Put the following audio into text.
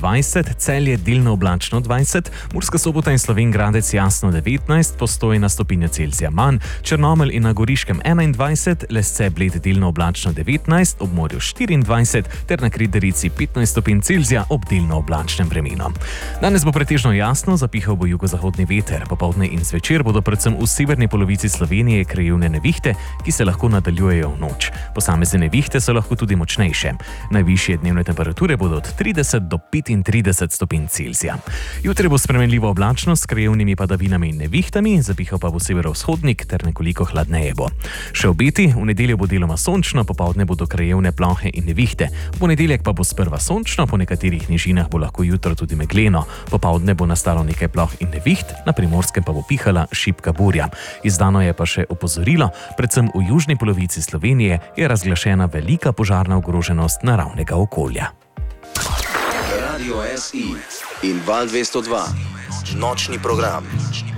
20, Celje delno oblačno 20, Murska Sobota in Slovenj Gradec jasno 19, Postojna stopinja Celzija manj, Črnomelj in na Goriškem 21, Lesce Bled delno oblačno 19, ob morju 24 ter na Krederici 15 stopinj Celzija ob delno oblačnem vremenu. Danes bo pretežno jasno, zapihal bo jugozahodni veter. Popoldne in zvečer bodo predvsem v severni polovici Slovenije krajevne nevihte, ki se lahko nadaljujejo v noč. Posamezne nevihte so lahko tudi močnejše. Najvišje dnevne temperature bodo od 30 do 35 stopinj Celzija. Jutri bo spremenljivo oblačno s krajevnimi padavinami in nevihtami, zapihal pa bo severovzhodnik ter nekoliko hladneje bo. Še obeti, v nedeljo bo deloma sončno, popoldne bodo krajevne plohe in nevihte. V ponedeljek pa bo sprva sončno, po nekaterih nižinah bo lahko jutro tudi megleno. Popoldne bo nastalo nekaj ploh in neviht, na Primorskem pa bo pihala šibka burja. Izdano je pa še opozorilo, predvsem v južni polovici Slovenije je razglašena velika požarna ogroženost naravnega okolja. Radio SI in Val 202. Nočni program.